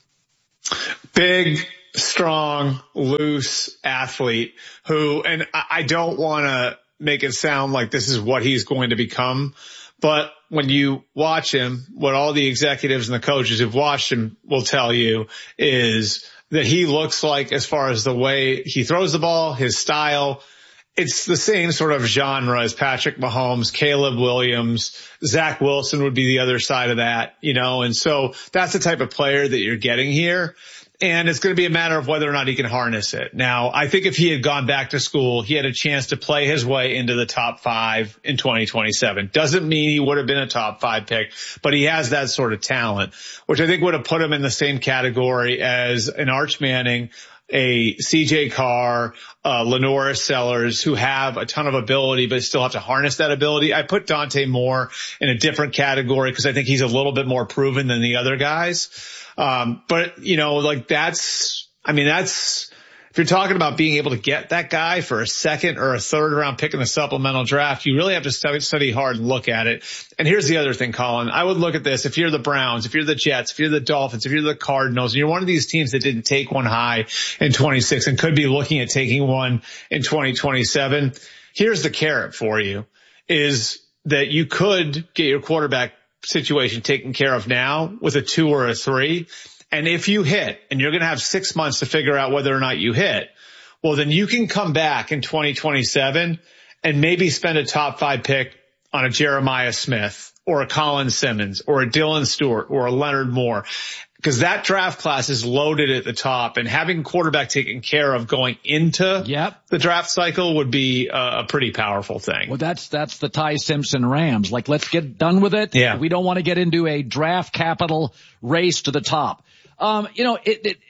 Big, strong, loose athlete who, and I don't want to make it sound like this is what he's going to become, but when you watch him, what all the executives and the coaches who've watched him will tell you is that he looks like, as far as the way he throws the ball, his style, it's the same sort of genre as Patrick Mahomes, Caleb Williams, Zach Wilson would be the other side of that, you know, and so that's the type of player that you're getting here. And it's going to be a matter of whether or not he can harness it. Now, I think if he had gone back to school, he had a chance to play his way into the top five in twenty twenty-seven. Doesn't mean he would have been a top five pick, but he has that sort of talent, which I think would have put him in the same category as an Arch Manning, a C J Carr, uh, Lenora Sellers, who have a ton of ability, but still have to harness that ability. I put Dante Moore in a different category because I think he's a little bit more proven than the other guys. Um, but you know, like that's, I mean, that's, if you're talking about being able to get that guy for a second or a third round pick in the supplemental draft, you really have to study, study hard and look at it. And here's the other thing, Colin. I would look at this. If you're the Browns, if you're the Jets, if you're the Dolphins, if you're the Cardinals, and you're one of these teams that didn't take one high in twenty-six and could be looking at taking one in twenty twenty-seven, here's the carrot for you, is that you could get your quarterback situation taken care of now with a two or a three. And if you hit, and you're going to have six months to figure out whether or not you hit, well, then you can come back in twenty twenty-seven and maybe spend a top five pick on a Jeremiah Smith or a Colin Simmons or a Dylan Stewart or a Leonard Moore, because that draft class is loaded at the top, and having quarterback taken care of going into yep. the draft cycle would be a, a pretty powerful thing. Well, that's, that's the Ty Simpson Rams. Like, let's get done with it. Yeah. We don't want to get into a draft capital race to the top. Um, you know, it, it,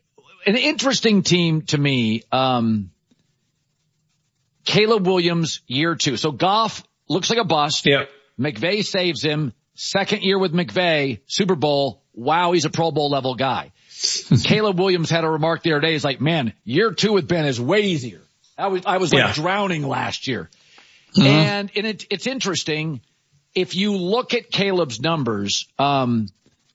an interesting team to me, um, Caleb Williams, year two. So Goff looks like a bust. Yep. McVay saves him. Second year with McVay, Super Bowl. Wow, he's a Pro Bowl level guy. Caleb Williams had a remark the other day. He's like, man, year two with Ben is way easier. I was, I was like yeah. drowning last year. Mm-hmm. And, and it, it's interesting. If you look at Caleb's numbers, um,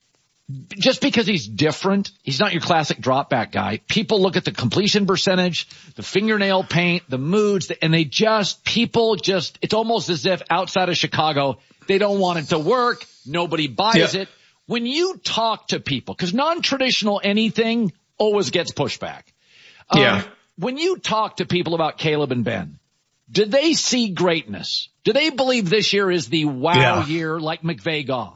just because he's different, he's not your classic drop back guy. People look at the completion percentage, the fingernail paint, the moods, and they just, people just, it's almost as if outside of Chicago, they don't want it to work. Nobody buys yeah. it. When you talk to people, because non-traditional anything always gets pushback. Um, yeah. When you talk to people about Caleb and Ben, did they see greatness? Do they believe this year is the wow yeah. year like McVay Goff?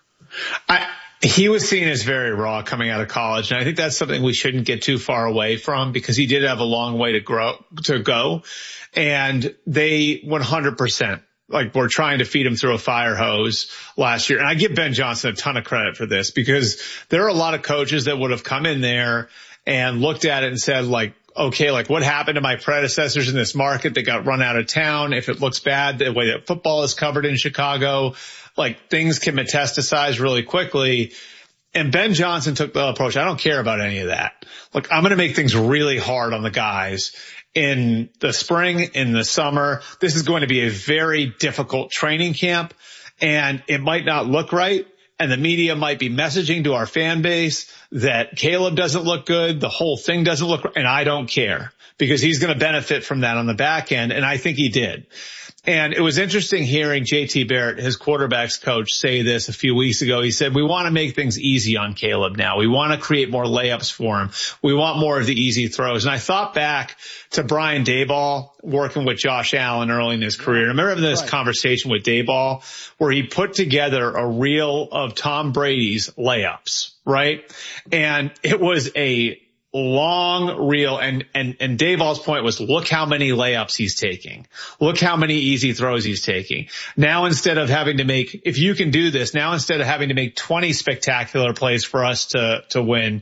I, He was seen as very raw coming out of college, and I think that's something we shouldn't get too far away from, because he did have a long way to grow, to go. And they one hundred percent, like, were trying to feed him through a fire hose last year. And I give Ben Johnson a ton of credit for this, because there are a lot of coaches that would have come in there and looked at it and said, like, okay, like, what happened to my predecessors in this market that got run out of town? If it looks bad, the way that football is covered in Chicago, like, things can metastasize really quickly. And Ben Johnson took the approach, I don't care about any of that. Look, I'm going to make things really hard on the guys in the spring, in the summer. This is going to be a very difficult training camp, and it might not look right. And the media might be messaging to our fan base that Caleb doesn't look good, the whole thing doesn't look right, and I don't care, because he's going to benefit from that on the back end, and I think he did. And it was interesting hearing J T Barrett, his quarterback's coach, say this a few weeks ago. He said, we want to make things easy on Caleb now. We want to create more layups for him. We want more of the easy throws. And I thought back to Brian Daboll working with Josh Allen early in his career. I remember having this right. conversation with Daboll where he put together a reel of Tom Brady's layups, right? And it was a long reel, and, and, and Daboll's point was, look how many layups he's taking. Look how many easy throws he's taking. Now, instead of having to make, if you can do this, now instead of having to make twenty spectacular plays for us to, to win,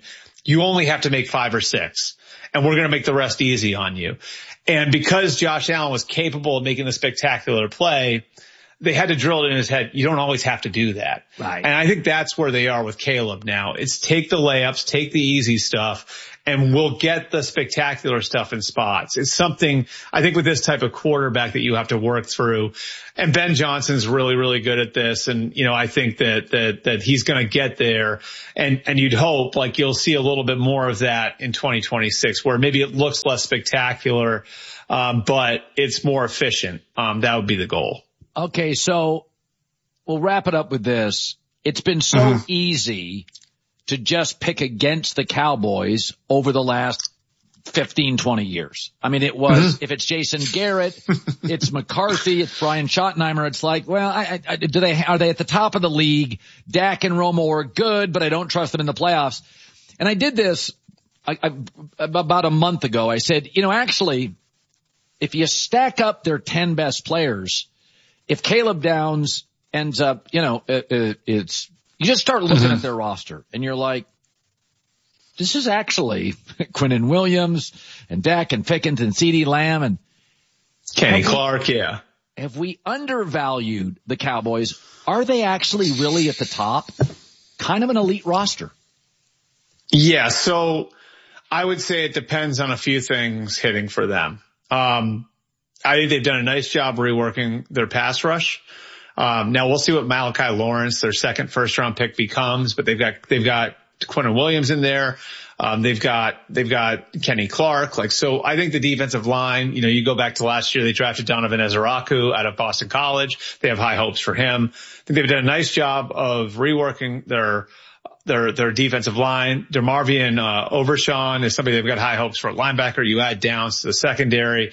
You only have to make five or six, and we're going to make the rest easy on you. And because Josh Allen was capable of making the spectacular play, they had to drill it in his head. You don't always have to do that. Right. And I think that's where they are with Caleb now. It's take the layups, take the easy stuff, and we'll get the spectacular stuff in spots. It's something I think with this type of quarterback that you have to work through. And Ben Johnson's really, really good at this. And, you know, I think that, that, that he's going to get there. And, and you'd hope like you'll see a little bit more of that in twenty twenty-six where maybe it looks less spectacular, um, but it's more efficient. Um, that would be the goal. Okay, so we'll wrap it up with this. It's been so mm-hmm. easy to just pick against the Cowboys over the last fifteen, twenty years. I mean, it was, mm-hmm. if it's Jason Garrett, it's McCarthy, it's Brian Schottenheimer. It's like, well, I, I, do they, are they at the top of the league? Dak and Romo are good, but I don't trust them in the playoffs. And I did this I, I, about a month ago. I said, you know, actually, if you stack up their ten best players, if Caleb Downs ends up, you know, it, it, it's, you just start looking mm-hmm. at their roster and you're like, this is actually Quinnen Williams and Dak and Pickens and CeeDee Lamb and Kenny Clark. Yeah. Have we undervalued the Cowboys? Are they actually really at the top? Kind of an elite roster. Yeah. So I would say it depends on a few things hitting for them. Um, I think they've done a nice job reworking their pass rush. Um, now we'll see what Malachi Lawrence, their second first round pick, becomes, but they've got, they've got Quinnen Williams in there. Um, they've got, they've got Kenny Clark. Like, so I think the defensive line, you know, you go back to last year, they drafted Donovan Ezeraku out of Boston College. They have high hopes for him. I think they've done a nice job of reworking their, their, their defensive line. DeMarvion, uh, Overshawn is somebody they've got high hopes for at linebacker. You add Downs to the secondary.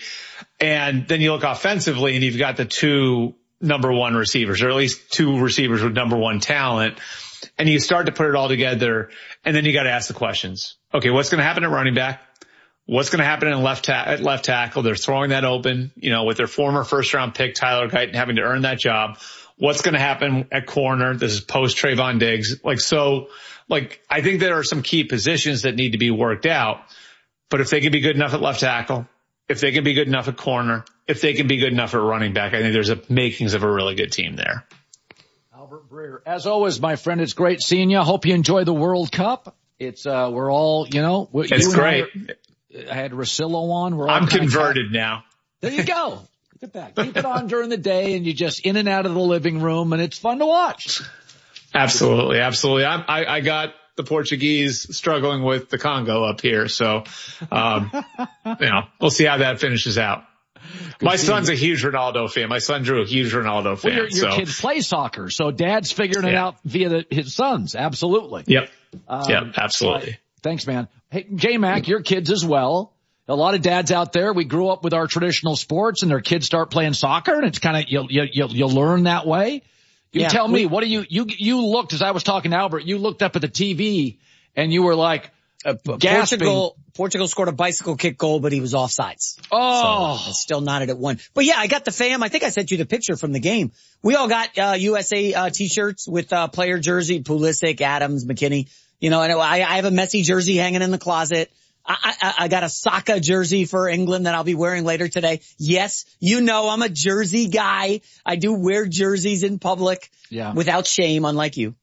And then you look offensively and you've got the two number one receivers, or at least two receivers with number one talent. And you start to put it all together and then you got to ask the questions. Okay, what's going to happen at running back? What's going to happen in left ta- at left tackle? They're throwing that open, you know, with their former first round pick, Tyler Guyton, having to earn that job. What's going to happen at corner? This is post Trayvon Diggs. Like, so, like, I think there are some key positions that need to be worked out, but if they can be good enough at left tackle, if they can be good enough at corner, if they can be good enough at running back, I think there's a makings of a really good team there. Albert Breer, as always, my friend, it's great seeing you. Hope you enjoy the World Cup. It's, uh, we're all, you know, it's you great. I, I had Rosillo on. We're all I'm converted of, now. There you go. Look at that. Keep it on during the day and you're just in and out of the living room and it's fun to watch. Absolutely. Absolutely. I, I, I got the Portuguese struggling with the Congo up here. So, um, you know, we'll see how that finishes out. Good My son's you. a huge Ronaldo fan. My son Drew, a huge Ronaldo fan. Well, your your so. kids play soccer, so dad's figuring it yeah. out via the, his sons. Absolutely. Yep. Um, yep. Absolutely. Thanks, man. Hey, J-Mac, your kids as well. A lot of dads out there, we grew up with our traditional sports and their kids start playing soccer and it's kind of, you'll, you'll, you'll learn that way. You yeah, tell me, we, what do you, you, you looked, as I was talking to Albert, you looked up at the T V and you were like, uh, Portugal, Portugal scored a bicycle kick goal, but he was offsides. Oh. So it's still knotted at one. But yeah, I got the fam. I think I sent you the picture from the game. We all got, uh, U S A, uh, t-shirts with, uh, player jersey, Pulisic, Adams, McKinney. You know, and I, I have a Messi jersey hanging in the closet. I, I, I got a Saka jersey for England that I'll be wearing later today. Yes, you know I'm a jersey guy. I do wear jerseys in public yeah. without shame, unlike you.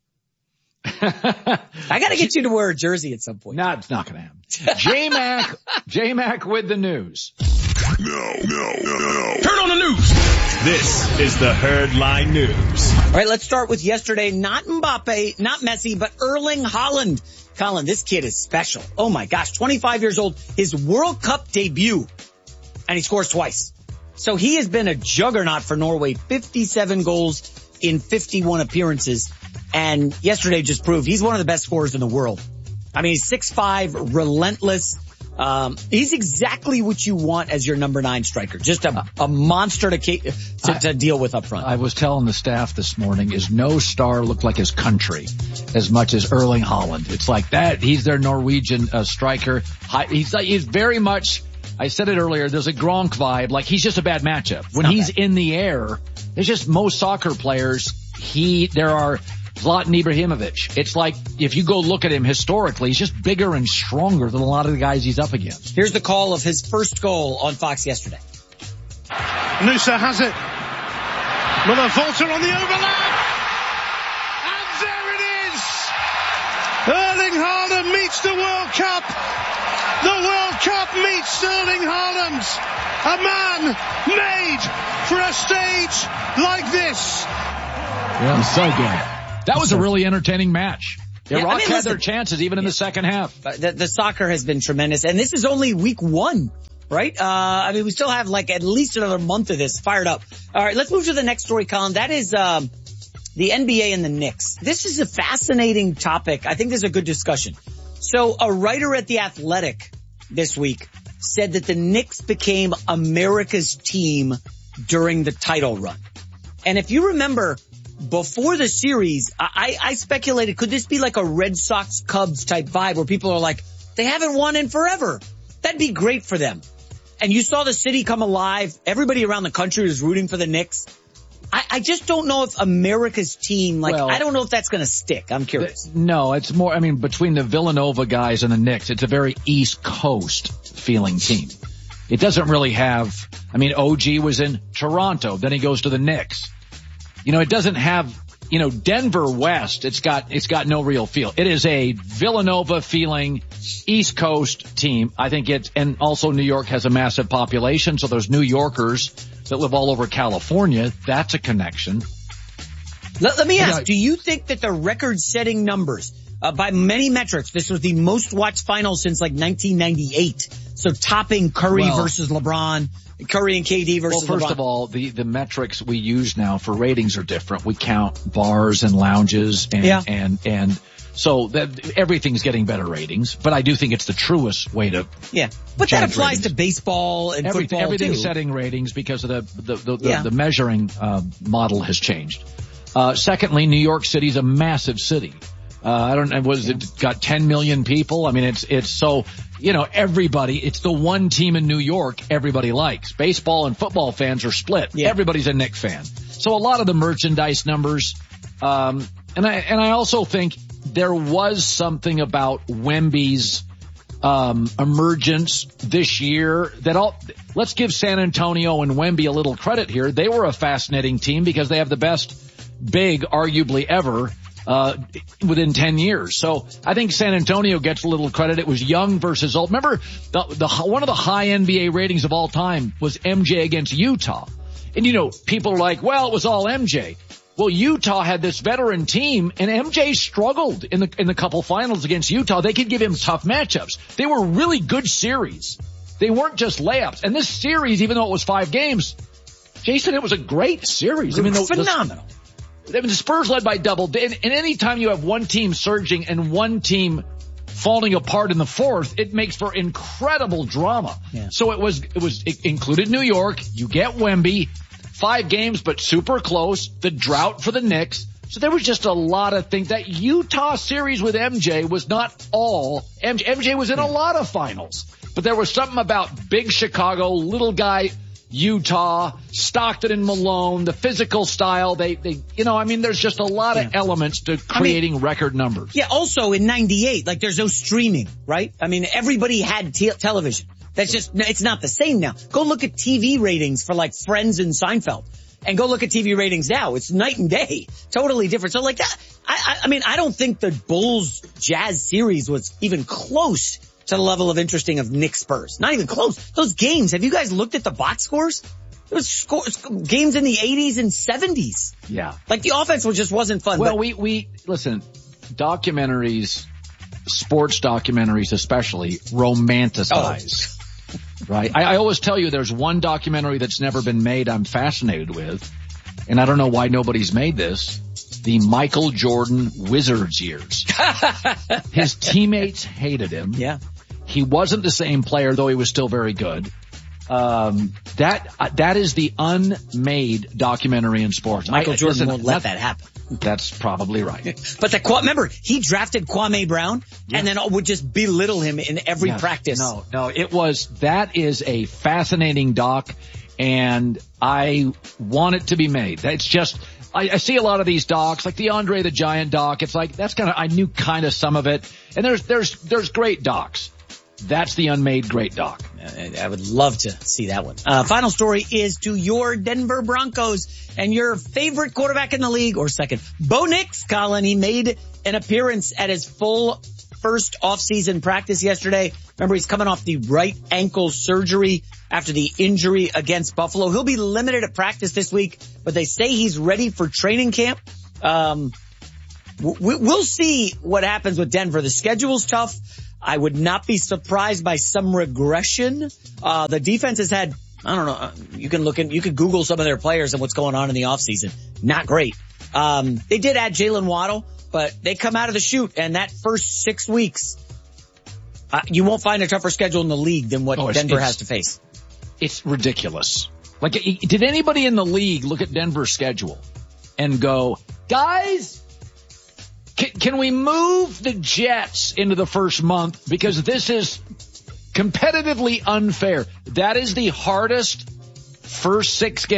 I got to get you to wear a jersey at some point. No, it's not going to happen. J-Mac, J-Mac with the news. No, no, no, no. Turn on the news. This is the Herdline News. All right, let's start with yesterday. Not Mbappe, not Messi, but Erling Haaland. Colin, this kid is special. Oh my gosh, twenty-five years old, his World Cup debut, and he scores twice. So he has been a juggernaut for Norway, fifty-seven goals in fifty-one appearances, and yesterday just proved he's one of the best scorers in the world. I mean, he's six five, relentless. Um, he's exactly what you want as your number nine striker. Just a, a monster to, to, to deal with up front. I was telling the staff this morning, is no star look like his country as much as Erling Haaland. It's like that. He's their Norwegian uh, striker. He's, he's very much, I said it earlier, there's a Gronk vibe. Like he's just a bad matchup. When he's bad. in the air, there's just most soccer players. He, there are Zlatan Ibrahimovic. It's like, if you go look at him historically, he's just bigger and stronger than a lot of the guys he's up against. Here's the call of his first goal on Fox yesterday. Nusa has it. Muller Volter on the overlap. And there it is. Erling Haaland meets the World Cup. The World Cup meets Erling Haaland. A man made for a stage like this. Yeah, so good. That was a really entertaining match. Yeah, Iraq I mean, had listen, their chances even in the second half. The, the soccer has been tremendous, and this is only week one, right? Uh, I mean, we still have like at least another month of this fired up. All right, let's move to the next story, Colin. That is um, the N B A and the Knicks. This is a fascinating topic. I think this is a good discussion. So a writer at The Athletic this week said that the Knicks became America's team during the title run. And if you remember, before the series, I, I speculated, could this be like a Red Sox Cubs type vibe where people are like, they haven't won in forever. That'd be great for them. And you saw the city come alive. Everybody around the country was rooting for the Knicks. I, I just don't know if America's team, like, well, I don't know if that's going to stick. I'm curious. No, it's more, I mean, between the Villanova guys and the Knicks, it's a very East Coast feeling team. It doesn't really have, I mean, O G was in Toronto, then he goes to the Knicks. You know, it doesn't have, you know, Denver West, it's got, it's got no real feel. It is a Villanova feeling East Coast team. I think it's, and also New York has a massive population, so there's New Yorkers that live all over California. That's a connection. Let, let me ask, do you think that the record-setting numbers, uh, by many metrics, this was the most watched final since like nineteen ninety-eight. So topping Curry well, versus LeBron, Curry and K D versus LeBron. Well, first LeBron. of all, the, the metrics we use now for ratings are different. We count bars and lounges and, yeah. and, and, so that everything's getting better ratings, but I do think it's the truest way to. Yeah. But that applies ratings. to baseball and Every, football everything's too. setting ratings because of the, the, the, the, yeah. the measuring, uh, model has changed. Uh, secondly, New York City's a massive city. Uh, I don't know, was it got ten million people? I mean, it's, it's so, you know, everybody, it's the one team in New York everybody likes. Baseball and football fans are split. Yeah. Everybody's a Knicks fan. So a lot of the merchandise numbers, um, and I, and I also think there was something about Wemby's, um, emergence this year that all, let's give San Antonio and Wemby a little credit here. They were a fascinating team because they have the best big, arguably ever, uh, within ten years. So I think San Antonio gets a little credit. It was young versus old. Remember, the, the, one of the high N B A ratings of all time was M J against Utah. And you know, people are like, well, it was all M J. Well, Utah had this veteran team, and M J struggled in the in the couple finals against Utah. They could give him tough matchups. They were really good series. They weren't just layups. And this series, even though it was five games, Jason, it was a great series. I mean, phenomenal. The, I mean, the Spurs led by double. And, and any time you have one team surging and one team falling apart in the fourth, it makes for incredible drama. Yeah. So it was, it was, it included New York. You get Wemby. Five games, but super close. The drought for the Knicks. So there was just a lot of things. That Utah series with M J was not all. M J, M J was in a lot of finals. But there was something about big Chicago, little guy Utah, Stockton and Malone, the physical style. They, they, you know, I mean, there's just a lot of yeah. elements to creating I mean, record numbers. Yeah, also in ninety-eight, like there's no streaming, right? I mean, everybody had t- television. That's just, it's not the same now. Go look at T V ratings for like Friends and Seinfeld and go look at T V ratings now. It's night and day. Totally different. So like that, I, I, I mean, I don't think the Bulls Jazz series was even close to the level of interesting of Knicks Spurs. Not even close. Those games, have you guys looked at the box scores? There was scores, games in the eighties and seventies. Yeah. Like the offense was just wasn't fun. Well, but, we, we, listen, documentaries, sports documentaries especially, romanticize. Oh. Right. I, I always tell you there's one documentary that's never been made I'm fascinated with, and I don't know why nobody's made this. The Michael Jordan Wizards years. His teammates hated him. Yeah. He wasn't the same player, though he was still very good. Um, that, uh, that is the unmade documentary in sports. Michael I, Jordan listen, won't let that happen. That's probably right. But the, remember, he drafted Kwame Brown yeah. and then would just belittle him in every yeah. practice. No, no, it was, that is a fascinating doc, and I want it to be made. It's just, I, I see a lot of these docs, like the Andre the Giant doc. It's like, that's kind of, I knew kind of some of it. And there's, there's, there's great docs. That's the unmade great doc. I would love to see that one. Uh, final story is to your Denver Broncos and your favorite quarterback in the league, or second, Bo Nix, Colin. He made an appearance at his full first off-season practice yesterday. Remember, he's coming off the right ankle surgery after the injury against Buffalo. He'll be limited at practice this week, but they say he's ready for training camp. Um, we'll see what happens with Denver. The schedule's tough. I would not be surprised by some regression. Uh, the defense has had, I don't know, you can look in, you could Google some of their players and what's going on in the offseason. Not great. Um, they did add Jalen Waddle, but they come out of the chute, and that first six weeks, uh, you won't find a tougher schedule in the league than what oh, Denver it's, has to face. It's ridiculous. Like, did anybody in the league look at Denver's schedule and go, guys, Can, can we move the Jets into the first month? Because this is competitively unfair. That is the hardest first six games.